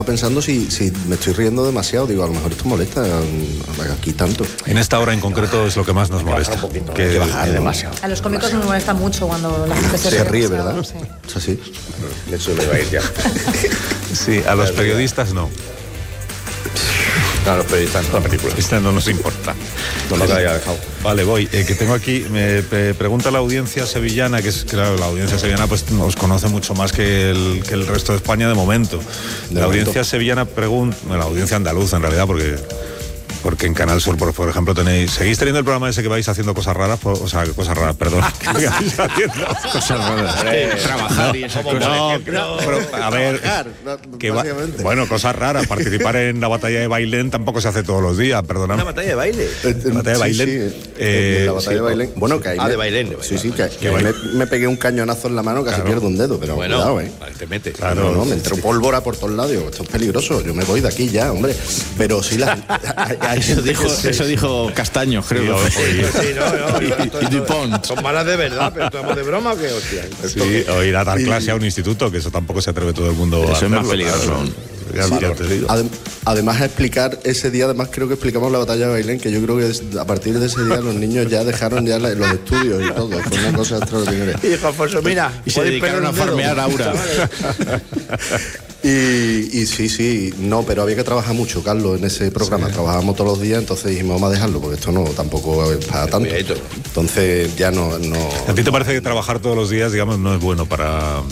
Pensando si me estoy riendo demasiado, digo, a lo mejor esto molesta aquí tanto. En esta hora en concreto es lo que más nos molesta. Que bajar demasiado. A los cómicos nos molesta mucho cuando la gente se ríe, ¿verdad? Sí. Es así. Eso le va a ir ya. Sí, a los periodistas no. No, los periodistas no. La película. Esta no nos importa. No lo que haya dejado. Vale, voy. Que tengo aquí, me pregunta la audiencia sevillana, que es, claro, la audiencia sevillana pues nos conoce mucho más que el resto de España de momento. La audiencia sevillana pregunta, la audiencia andaluza en realidad, porque en Canal Sur, por ejemplo, seguís teniendo el programa ese que vais haciendo cosas raras, cosas raras, perdón. Cosas raras. Trabajar y esas cosas. A ver, bueno, cosas raras. Participar en la batalla de Bailén tampoco se hace todos los días, perdóname. ¿Una batalla de baile? La batalla de Bailén. Bueno, que ahí de Bailén. Sí, que me pegué un cañonazo en la mano, casi pierdo un dedo, pero bueno, cuidado, te metes. Claro, no, me entró pólvora por todos lados. Esto es peligroso, yo me voy de aquí ya, hombre. Pero sí, eso dijo Castaño, creo. Y Dupont. Son malas de verdad, pero estamos de broma o qué, hostia. Sí, o ir a dar clase a un instituto, que eso tampoco se atreve todo el mundo a hacerlo. Eso es más peligroso. Ya te digo. Además, explicar ese día, creo que explicamos la batalla de Bailén, que yo creo que a partir de ese día los niños ya dejaron ya los estudios y todo. Fue una cosa extraordinaria. Y dijo Alfonso, mira, y se dedicaron a farmear Aura. Y sí, no, pero había que trabajar mucho, Carlos, en ese programa. Sí. Trabajábamos todos los días, entonces dijimos, vamos a dejarlo, porque esto no tampoco es para tanto. Entonces ya no. ¿A ti te parece que trabajar todos los días, digamos, no es bueno para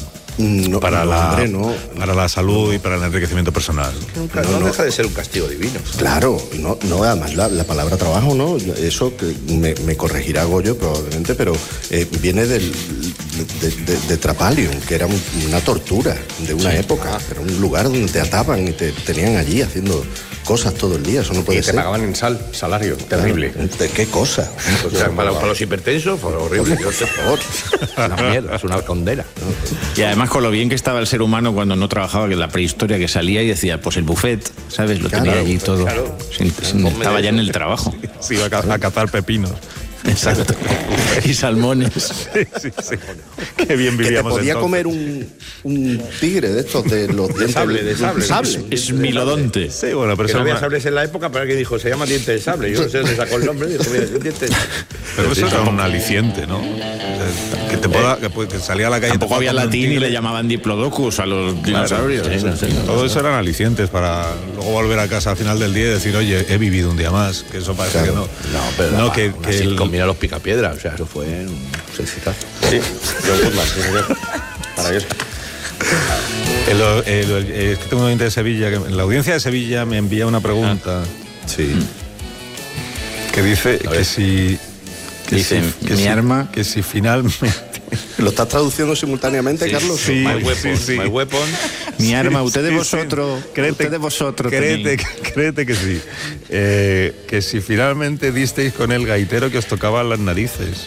la salud y para el enriquecimiento personal? No deja de ser un castigo divino. Claro, no además la palabra trabajo, ¿no? Eso que me corregirá Goyo probablemente, pero viene de Trapalium, que era una tortura de una época. Era un lugar donde te ataban y te tenían allí haciendo cosas todo el día. Eso no puede ser. Y te pagaban en salario. Terrible. ¿De qué cosa? O sea, para los hipertensos fue horrible. Por favor. Una mierda, es una condena. Y además con lo bien que estaba el ser humano cuando no trabajaba, que la prehistoria, que salía y decía, pues el buffet, ¿sabes? Lo tenía allí todo. Claro. Estaba ya en el trabajo. Sí, iba a cazar pepinos. Exacto. Y salmones. Sí. Qué bien vivíamos. Que te podía comer un tigre de estos de los dientes de sable. Es milodonte. Sí, bueno, pero que no había sables en la época, pero alguien dijo, se llama diente de sable. Yo no sé dónde sacó el nombre. Dijo, mira, es un diente de sable. Pero eso era un aliciente, ¿no? Que salía a la calle. Tampoco había latín y le llamaban diplodocus a los dinosaurios. Todo eso eran alicientes para luego volver a casa al final del día y decir, oye, he vivido un día más. Que eso parece que no. No, pero no, que mira los picapiedras, o sea, eso fue un exitazo. Sí, maravilloso. Es que tengo un oyente de Sevilla, que la audiencia de Sevilla me envía una pregunta. Sí. Que dice que si... Que si finalmente... ¿Lo estás traduciendo simultáneamente, Carlos? Sí, My weapon. Mi arma, usted vosotros. Créete que sí. Que si finalmente disteis con el gaitero que os tocaba las narices.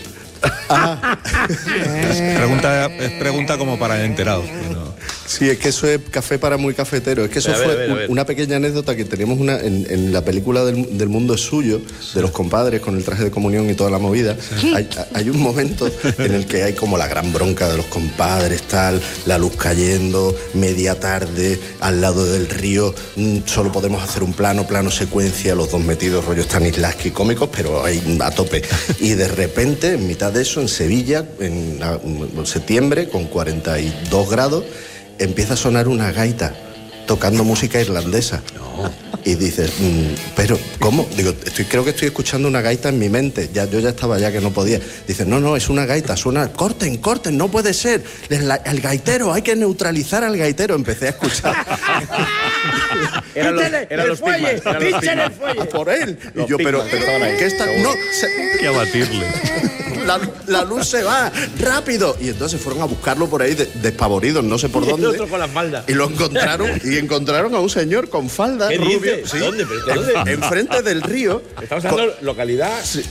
Es pregunta como para enterados. ¿No? Sí, es que eso es café para muy cafetero. Es que eso fue una pequeña anécdota que teníamos en la película del mundo es suyo, de los compadres con el traje de comunión y toda la movida. Sí. Hay un momento en el que hay como la gran bronca de los compadres, tal, la luz cayendo, media tarde, al lado del río, solo podemos hacer un plano secuencia, los dos metidos rollo Stanislavski cómicos, pero ahí a tope. Y de repente, en mitad de eso, en Sevilla, en septiembre, con 42 grados, empieza a sonar una gaita tocando música irlandesa. No. Y dices, pero ¿cómo? Digo, creo que estoy escuchando una gaita en mi mente. Yo ya estaba que no podía. Dices, no, es una gaita, suena, corten, no puede ser. El gaitero, hay que neutralizar al gaitero. Empecé a escuchar. Eran los fuelle, a por él. Y yo, pero ¿qué está? No, que abatirle. La luz se va, rápido. Y entonces fueron a buscarlo por ahí despavoridos, no sé por dónde. El otro con las faldas. Y lo encontraron a un señor con falda rubio. ¿Sí? ¿Dónde? Enfrente del río. Estamos hablando de localidad. Sí,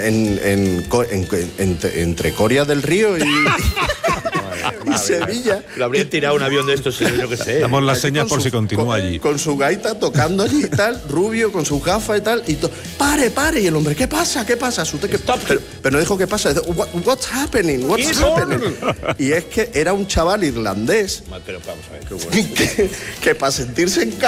entre Coria del Río y Sevilla. Lo habrían tirado un avión de estos, yo qué sé. Damos las señas por si continúa allí. Con su gaita tocando allí y tal, rubio, con sus gafas y tal. Y pare. Y el hombre, ¿qué pasa? Pero no dijo qué pasa. What's happening? Y es que era un chaval irlandés. Pero vamos a ver, qué bueno. que para sentirse en casa